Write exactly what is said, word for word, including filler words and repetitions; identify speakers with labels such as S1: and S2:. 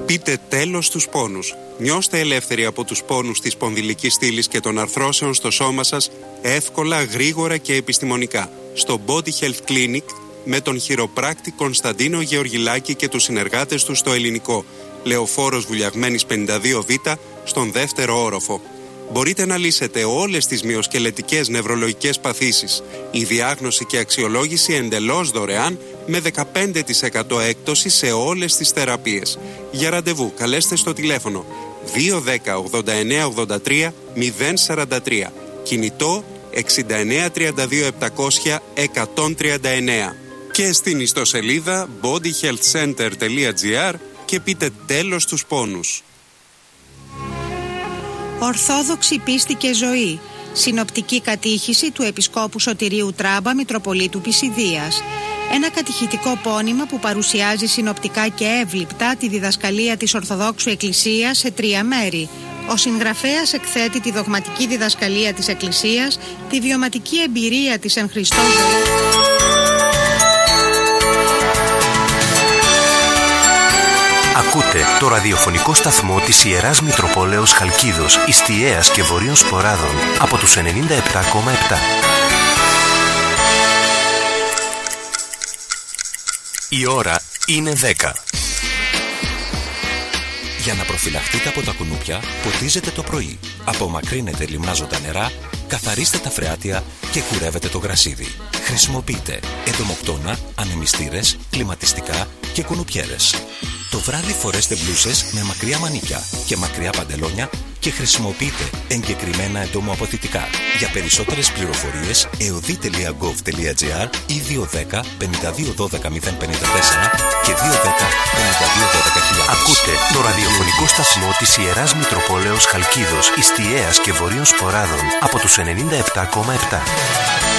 S1: Πείτε τέλος στους πόνους. Νιώστε ελεύθεροι από τους πόνους της σπονδυλικής στήλης και των αρθρώσεων στο σώμα σας εύκολα, γρήγορα και επιστημονικά. Στο Body Health Clinic με τον χειροπράκτη Κωνσταντίνο Γεωργιλάκη και τους συνεργάτες του στο Ελληνικό. Λεωφόρος Βουλιαγμένης πενήντα δύο Β στον δεύτερο όροφο. Μπορείτε να λύσετε όλες τις μυοσκελετικές νευρολογικές παθήσεις. Η διάγνωση και αξιολόγηση εντελώς δωρεάν με δεκαπέντε τοις εκατό έκπτωση σε όλες τις θεραπείες. Για ραντεβού καλέστε στο τηλέφωνο δύο ένα μηδέν ογδόντα εννέα ογδόντα τρία μηδέν σαράντα τρία. Κινητό εξήντα εννέα τριάντα δύο επτακόσια εκατόν τριάντα εννέα. Και στην ιστοσελίδα body health center τελεία gr και πείτε τέλος στους πόνους.
S2: Ορθόδοξη πίστη και ζωή. Συνοπτική κατήχηση του Επισκόπου Σωτηρίου Τράμπα, Μητροπολίτου Πισιδίας. Ένα κατηχητικό πόνημα που παρουσιάζει συνοπτικά και εύληπτα τη διδασκαλία της Ορθοδόξου Εκκλησίας σε τρία μέρη. Ο συγγραφέας εκθέτει τη δογματική διδασκαλία της Εκκλησίας, τη βιωματική εμπειρία της εν Χριστώ ζωής.
S3: Ακούτε το ραδιοφωνικό σταθμό της Ιεράς Μητροπόλεως Χαλκίδος, Ιστιαίας και Βορείων Σποράδων από τους ενενήντα επτά κόμμα επτά. Η ώρα είναι δέκα.
S4: Για να προφυλαχτείτε από τα κουνούπια, ποτίζετε το πρωί. Απομακρύνετε λιμνάζοντα νερά, καθαρίστε τα φρεάτια και κουρεύετε το γρασίδι. Χρησιμοποιείτε εντομοκτώνα, ανεμιστήρες, κλιματιστικά και κουνουπιέρες. Το βράδυ φορέστε μπλούσες με μακριά μανίκια και μακριά παντελόνια και χρησιμοποιείτε εγκεκριμένα εντομοαποθητικά. Για περισσότερες πληροφορίες εωδή τελεία γκοβ τελεία τζι αρ ή δύο ένα μηδέν πενήντα δύο δώδεκα μηδέν πενήντα τέσσερα και δύο ένα μηδέν πενήντα δύο δώδεκα χιλιάδες.
S3: Ακούτε το ραδιοφωνικό σταθμό της Ιεράς Μητροπόλεως Χαλκίδος, Ιστιαίας και Βορείων Σποράδων από τους ενενήντα επτά κόμμα επτά.